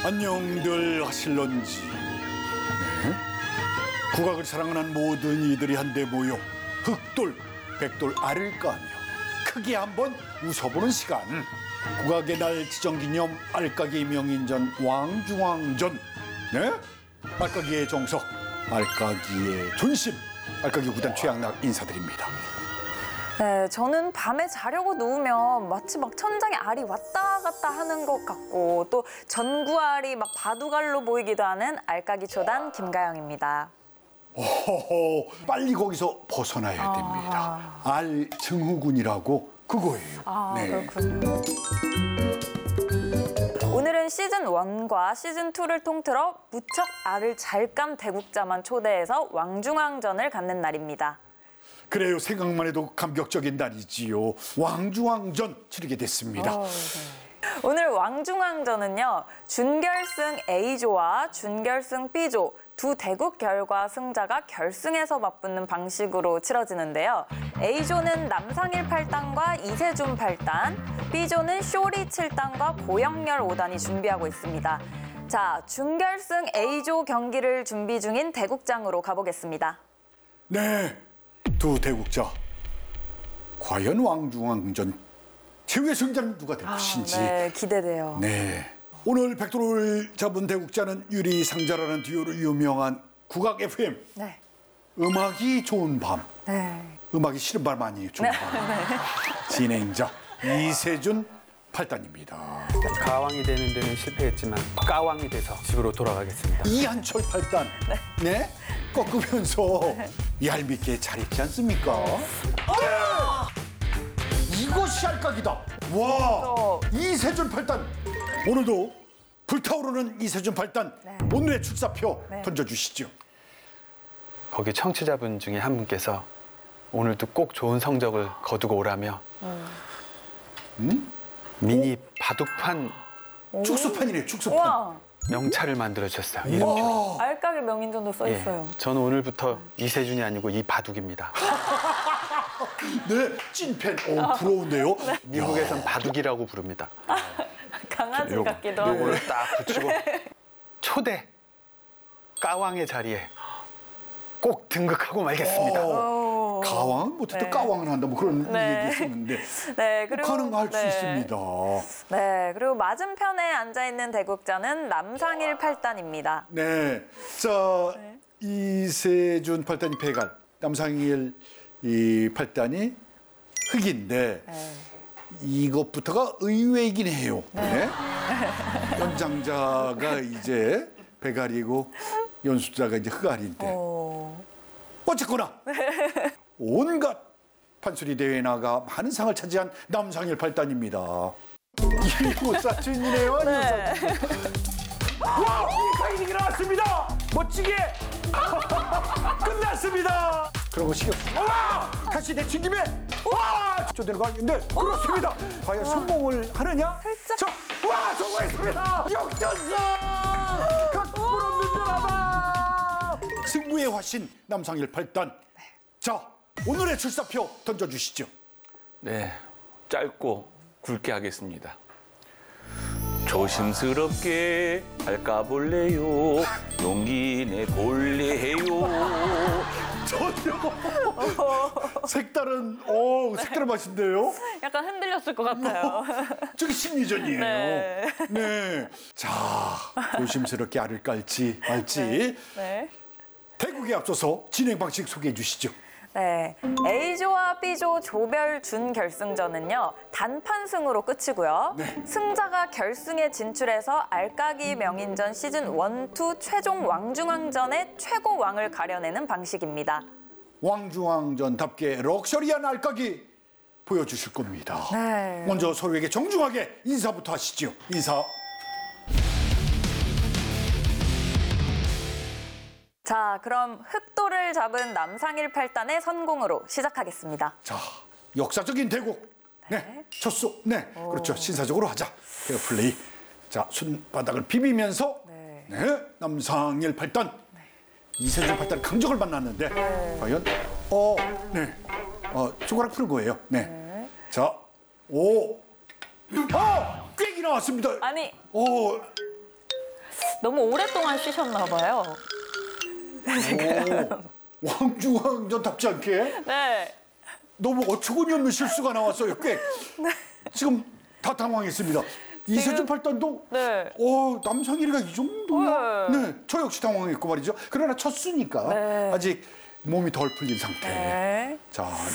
안녕들 하실런지. 네? 국악을 사랑하는 모든 이들이 한데 모여 흑돌, 백돌 알을 까며 크게 한번 웃어보는 시간. 국악의 날 지정기념 알까기 명인전 왕중왕전. 네? 알까기의 정석, 알까기의 존심, 알까기 구단 최양락 인사드립니다. 네, 저는 밤에 자려고 누우면 마치 막 천장에 알이 왔다 갔다 하는 것 같고 또 전구알이 막 바둑알로 보이기도 하는 알까기 초단 김가영입니다. 호호, 빨리 거기서 벗어나야 됩니다. 알 증후군이라고 그거예요. 네. 그렇군요. 오늘은 시즌1과 시즌2를 통틀어 무척 알을 잘 깐 대국자만 초대해서 왕중왕전을 갖는 날입니다. 그래요. 생각만 해도 감격적인 날이지요. 왕중왕전 치르게 됐습니다. 오늘 왕중왕전은요, 준결승 A조와 준결승 B조 두 대국 결과 승자가 결승에서 맞붙는 방식으로 치러지는데요. A조는 남상일 8단과 이세준 8단, B조는 쇼리 7단과 고영렬 5단이 준비하고 있습니다. 자, 준결승 A조 경기를 준비 중인 대국장으로 가보겠습니다. 네, 두 대국자. 과연 왕중왕전 최후의 승자는 누가 될 것인지. 네, 기대돼요. 네. 오늘 백돌을 잡은 대국자는 유리상자라는 듀오로 유명한 국악 FM. 네. 음악이 좋은 밤. 네. 음악이 싫은 밤 아니에요. 좋은 밤. 진행자 이세준 8단입니다. 가왕이 되는 데는 실패했지만 까왕이 돼서 집으로 돌아가겠습니다. 이한철 8단. 네. 꺾으면서 얄밉게 잘했지 않습니까? 이것이 알까기다. 와, 이세준 8단. 오늘도 불타오르는 이세준 8단. 오늘의 출사표 던져주시죠. 거기 청취자분 중에 한 분께서 오늘도 꼭 좋은 성적을 거두고 오라며 미니 바둑판 축소판이네요. 축소판. 와, 명찰을 만들어 주셨어요. 이름표. 알까기 명인전도 써 예, 있어요. 저는 오늘부터 이세준이 아니고 이바둑입니다. 네, 찐팬. 부러운데요. 미국에선 바둑이라고 부릅니다. 강아지 같기도 하고. 요거를 딱 붙이고 초대 까왕의 자리에 꼭 등극하고 말겠습니다. 가왕 못해도 네. 까왕을 한다 뭐 그런 네. 얘기 했었는데 네, 그리고 가능할 수 있습니다. 네, 그리고 맞은편에 앉아 있는 대국자는 남상일 8단입니다. 네, 자 이세준 8단이 패갈, 남상일 이 8단이 흑인데 이것부터가 의외이긴 해요. 네. 연장자가 이제 배갈이고 연수자가 이제 흑알인데 어쨌거나 온갖 판소리 대회에 나가 많은 상을 차지한 남상일 8단입니다. 이호사춘이네요. 와! 이카이닝이 나왔습니다! 멋지게! 끝났습니다! 그러고 시켰습니다. 와! 다시 내친 김에 와! 저대로 가는데 그렇습니다. 과연 성공을 하느냐? 살짝. 와! 성공했습니다! 역전승! 각본 없는 드라마! 승부의 화신 남상일 8단. 자, 오늘의 출사표 던져주시죠. 네, 짧고 굵게 하겠습니다. 조심스럽게 알까볼래요. 용기 내 볼래요. 전혀 색다른 색다른 맛인데요. 약간 흔들렸을 것 같아요. 저기 심리전이에요. 네. 네. 자, 조심스럽게 알을 깔지 말지. 네. 대국에 앞서서 진행 방식 소개해 주시죠. 네, A조와 B조 조별 준결승전은요 단판승으로 끝이고요. 네. 승자가 결승에 진출해서 알까기 명인전 시즌 1, 2 최종 왕중왕전의 최고 왕을 가려내는 방식입니다. 왕중왕전답게 럭셔리한 알까기 보여주실 겁니다. 네. 먼저 서로에게 정중하게 인사부터 하시죠. 인사. 자, 그럼 흑돌을 잡은 남상일 8단의 선공으로 시작하겠습니다. 자, 역사적인 대국. 네, 첫수. 네, 그렇죠. 신사적으로 하자. 페어플레이. 자, 손바닥을 비비면서 네, 남상일 8단. 이세준 8단 강적을 만났는데 과연 손가락 푸는 거예요. 네. 자, 오. 꽤 나왔습니다. 아니, 너무 오랫동안 쉬셨나 봐요. 오, 왕중왕전답지 않게 네. 너무 어처구니 없는 실수가 나왔어요. 꽤. 지금 다 당황했습니다. 이세준 팔단도 네. 남상일이가 이 정도야? 네. 네, 저 역시 당황했고 말이죠. 그러나 첫 수니까 네. 아직 몸이 덜 풀린 상태. 네. 자,